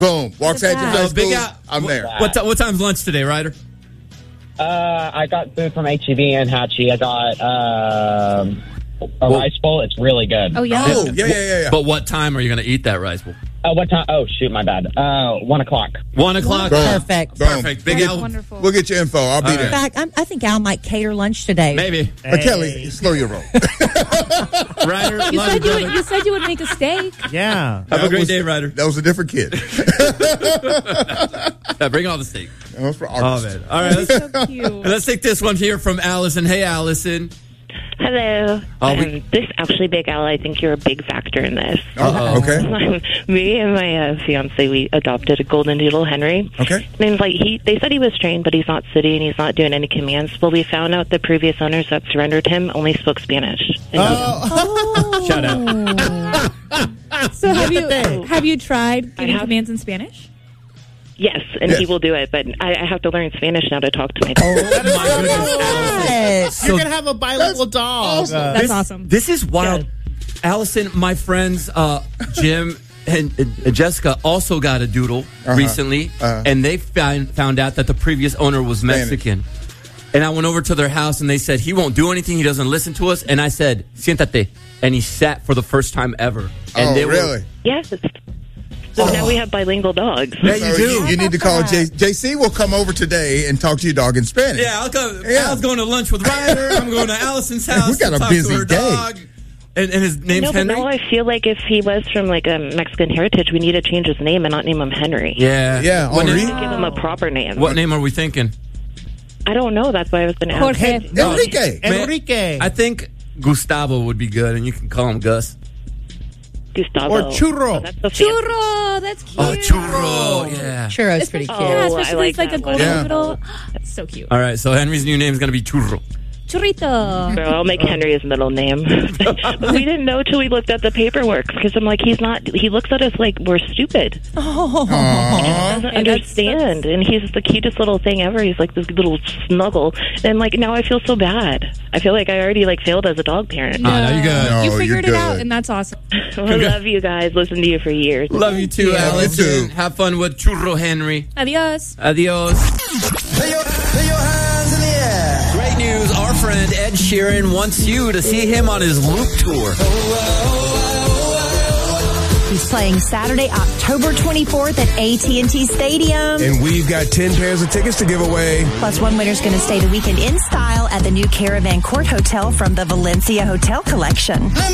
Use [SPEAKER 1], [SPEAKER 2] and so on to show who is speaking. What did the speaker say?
[SPEAKER 1] Boom. Walks out your
[SPEAKER 2] Big
[SPEAKER 1] school.
[SPEAKER 2] Al,
[SPEAKER 1] I'm there.
[SPEAKER 2] What time's lunch today, Ryder?
[SPEAKER 3] I got food from HEB and Hatchie. I got a rice bowl. It's really good.
[SPEAKER 4] Oh, yeah.
[SPEAKER 1] Oh, yeah.
[SPEAKER 2] But what time are you going to eat that rice bowl?
[SPEAKER 3] What time? Oh, shoot, my bad. 1 o'clock.
[SPEAKER 2] 1 o'clock.
[SPEAKER 1] Boom.
[SPEAKER 5] Perfect.
[SPEAKER 1] Boom.
[SPEAKER 2] Perfect. Big
[SPEAKER 4] That's
[SPEAKER 2] Al.
[SPEAKER 4] wonderful.
[SPEAKER 1] We'll get your info. I'll be
[SPEAKER 5] In
[SPEAKER 1] there.
[SPEAKER 5] fact, I think Al might cater lunch today.
[SPEAKER 2] Maybe.
[SPEAKER 1] Kelly, slow your roll.
[SPEAKER 2] Ryder,
[SPEAKER 4] You
[SPEAKER 2] love
[SPEAKER 4] said
[SPEAKER 2] you,
[SPEAKER 4] you,
[SPEAKER 2] brother.
[SPEAKER 4] you said you would make a steak.
[SPEAKER 6] Yeah.
[SPEAKER 2] Have a great day, Ryder.
[SPEAKER 1] That was a different kid.
[SPEAKER 2] Bring all the steak.
[SPEAKER 1] That was for
[SPEAKER 2] Oh,
[SPEAKER 1] August.
[SPEAKER 2] man. All right.
[SPEAKER 4] So cute.
[SPEAKER 2] Let's take this one here from Allison. Hey, Allison.
[SPEAKER 7] Hello.
[SPEAKER 2] Oh,
[SPEAKER 7] This actually, Big Al, I think you're a big factor in this.
[SPEAKER 1] Oh, okay.
[SPEAKER 7] Me and my fiance, we adopted a golden doodle, Henry.
[SPEAKER 1] Okay.
[SPEAKER 7] And they said he was trained, but he's not sitting, he's not doing any commands. Well, we found out the previous owners that surrendered him only spoke Spanish.
[SPEAKER 2] Shout out.
[SPEAKER 4] So have you tried giving
[SPEAKER 7] have.
[SPEAKER 4] commands in Spanish?
[SPEAKER 7] Yes, and
[SPEAKER 1] Yes.
[SPEAKER 7] he will do it, but I have to learn Spanish now to talk to my dog.
[SPEAKER 2] My goodness, Allison.
[SPEAKER 5] Yes.
[SPEAKER 6] You're going to have a bilingual dog.
[SPEAKER 4] That's awesome.
[SPEAKER 2] This is wild. Allison, my friends, Jim and Jessica also got a doodle recently, and they found out that the previous owner was Mexican. And I went over to their house, and they said, he won't do anything. He doesn't listen to us. And I said, siéntate. And he sat for the first time ever. And they
[SPEAKER 1] really?
[SPEAKER 7] Yes. So now we have bilingual dogs.
[SPEAKER 2] Yeah, you
[SPEAKER 1] So
[SPEAKER 2] do.
[SPEAKER 1] You need to call JC. Will come over today and talk to your dog in Spanish.
[SPEAKER 2] Yeah, I'll go.
[SPEAKER 1] Yeah.
[SPEAKER 2] Al's going to lunch with Ryder. I'm going to Allison's house.
[SPEAKER 1] We got
[SPEAKER 2] to
[SPEAKER 1] a
[SPEAKER 2] talk
[SPEAKER 1] busy
[SPEAKER 2] to her
[SPEAKER 1] day.
[SPEAKER 2] dog. And his name's
[SPEAKER 7] No, but
[SPEAKER 2] Henry?
[SPEAKER 7] now I feel like if he was from like a Mexican heritage, we need to change his name and not name him Henry.
[SPEAKER 1] Yeah,
[SPEAKER 2] What
[SPEAKER 1] Henri.
[SPEAKER 2] name,
[SPEAKER 7] Give him a proper name.
[SPEAKER 2] what name are we thinking?
[SPEAKER 7] I don't know. That's why I was going to ask.
[SPEAKER 4] Jorge.
[SPEAKER 1] Enrique.
[SPEAKER 6] Enrique.
[SPEAKER 2] I think Gustavo would be good, and you can call him Gus.
[SPEAKER 7] Gustavo.
[SPEAKER 6] Or Churro.
[SPEAKER 7] Oh, that's so fancy.
[SPEAKER 4] Churro, that's cute.
[SPEAKER 2] Oh, Churro. Yeah.
[SPEAKER 5] Churro's pretty cute.
[SPEAKER 4] Yeah,
[SPEAKER 7] Oh,
[SPEAKER 4] especially
[SPEAKER 7] I like
[SPEAKER 4] it's like a
[SPEAKER 7] that one.
[SPEAKER 4] golden
[SPEAKER 1] Yeah.
[SPEAKER 4] doodle. That's so cute.
[SPEAKER 2] All right, so Henry's new name is going to be Churro.
[SPEAKER 4] Churrito.
[SPEAKER 7] So I'll make Henry his middle name. But we didn't know till we looked at the paperwork because I'm like, he looks at us like we're stupid. He doesn't understand. And he's the cutest little thing ever. He's like this little snuggle. And like now I feel so bad. I feel like I already like failed as a dog parent.
[SPEAKER 2] No, you're good.
[SPEAKER 1] No,
[SPEAKER 4] You
[SPEAKER 1] you're
[SPEAKER 4] figured it out,
[SPEAKER 1] good.
[SPEAKER 4] and that's awesome.
[SPEAKER 7] I love you guys. Listen to you for years.
[SPEAKER 2] Love you too,
[SPEAKER 1] Love you
[SPEAKER 2] Allison.
[SPEAKER 1] too.
[SPEAKER 2] Have fun with Churro Henry.
[SPEAKER 4] Adios.
[SPEAKER 2] Adios.
[SPEAKER 8] Lay your hands in the air.
[SPEAKER 2] Great news. Our friend Ed Sheeran wants you to see him on his Loop tour.
[SPEAKER 5] He's playing Saturday, October 24th at AT&T Stadium.
[SPEAKER 8] And we've got 10 pairs of tickets to give away.
[SPEAKER 5] Plus, one winner's going to stay the weekend in style at the new Caravan Court Hotel from the Valencia Hotel Collection.